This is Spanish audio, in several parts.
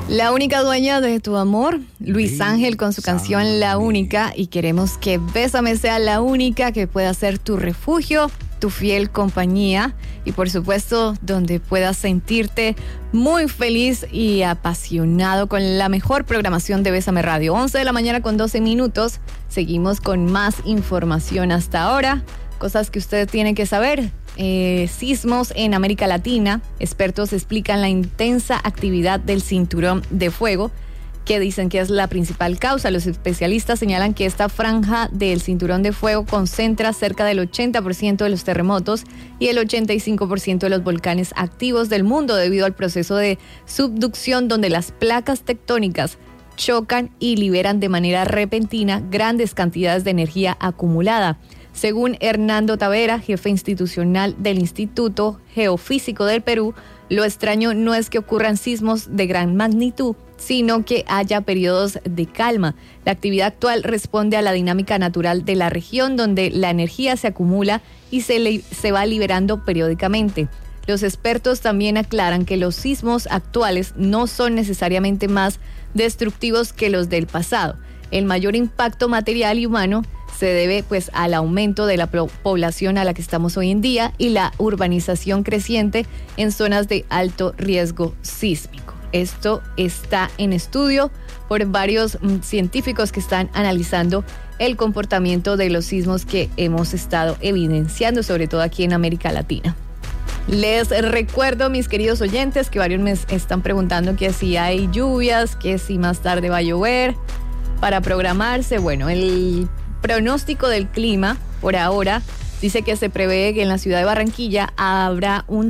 La única dueña de tu amor, Luis Ángel con su canción La Única, y queremos que Bésame sea la única que pueda ser tu refugio, tu fiel compañía y por supuesto donde puedas sentirte muy feliz y apasionado con la mejor programación de Bésame Radio. 11 de la mañana con 12 minutos, seguimos con más información hasta ahora, cosas que usted tiene que saber. Sismos en América Latina. Expertos explican la intensa actividad del cinturón de fuego, que dicen que es la principal causa. Los especialistas señalan que esta franja del cinturón de fuego concentra cerca del 80% de los terremotos y el 85% de los volcanes activos del mundo debido al proceso de subducción donde las placas tectónicas chocan y liberan de manera repentina grandes cantidades de energía acumulada. Según Hernando Tavera, jefe institucional del Instituto Geofísico del Perú, lo extraño no es que ocurran sismos de gran magnitud, sino que haya periodos de calma. La actividad actual responde a la dinámica natural de la región, donde la energía se acumula y se va liberando periódicamente. Los expertos también aclaran que los sismos actuales no son necesariamente más destructivos que los del pasado. El mayor impacto material y humano se debe pues al aumento de la población a la que estamos hoy en día y la urbanización creciente en zonas de alto riesgo sísmico. Esto está en estudio por varios científicos que están analizando el comportamiento de los sismos que hemos estado evidenciando, sobre todo aquí en América Latina. Les recuerdo, mis queridos oyentes, que varios me están preguntando que si hay lluvias, que si más tarde va a llover. Para programarse, bueno, el pronóstico del clima por ahora dice que se prevé que en la ciudad de Barranquilla habrá un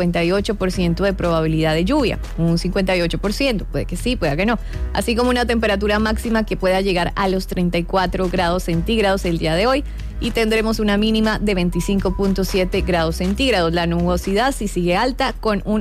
58% de probabilidad de lluvia, un 58%, puede que sí, puede que no, así como una temperatura máxima que pueda llegar a los 34 grados centígrados el día de hoy y tendremos una mínima de 25.7 grados centígrados. La nubosidad sí sigue alta con un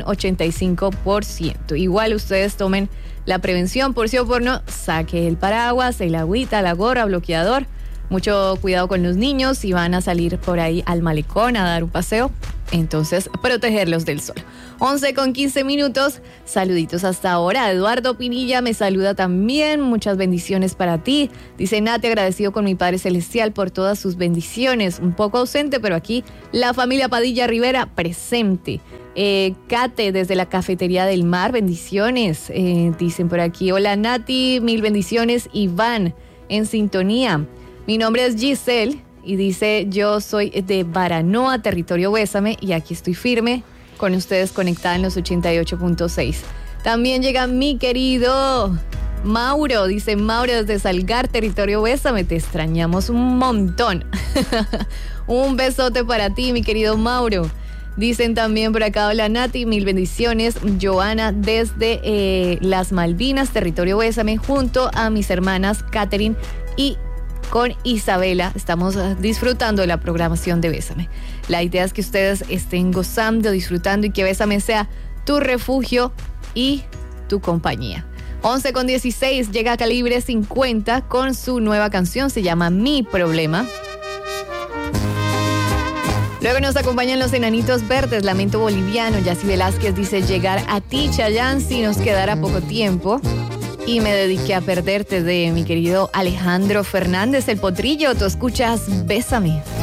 85%. Igual ustedes tomen la prevención, por sí o por no, saque el paraguas, el agüita, la gorra, bloqueador. Mucho cuidado con los niños si van a salir por ahí al malecón a dar un paseo. Entonces, protegerlos del sol. 11 con 15 minutos. Saluditos hasta ahora. Eduardo Pinilla me saluda también. Muchas bendiciones para ti. Dice Nati, agradecido con mi Padre Celestial por todas sus bendiciones. Un poco ausente, pero aquí la familia Padilla Rivera presente. Kate desde la Cafetería del Mar, bendiciones. Dicen por aquí, hola Nati, mil bendiciones. Iván, en sintonía. Mi nombre es Giselle y dice, yo soy de Baranoa, territorio Bésame, y aquí estoy firme con ustedes conectada en los 88.6. También llega mi querido Mauro, dice Mauro desde Salgar, territorio Bésame, te extrañamos un montón. Un besote para ti, mi querido Mauro. Dicen también por acá, hola Nati, mil bendiciones. Joana desde Las Malvinas, territorio Bésame, junto a mis hermanas Catherine y con Isabela. Estamos disfrutando de la programación de Bésame. La idea es que ustedes estén gozando, disfrutando y que Bésame sea tu refugio y tu compañía. 11 con 16, llega Calibre 50 con su nueva canción, se llama Mi Problema. Luego nos acompañan los Enanitos Verdes, Lamento Boliviano. Yacy Velázquez dice, llegar a ti, Chayanne, si nos quedara poco tiempo. Y me dediqué a perderte, de mi querido Alejandro Fernández, El Potrillo. Tú escuchas Bésame.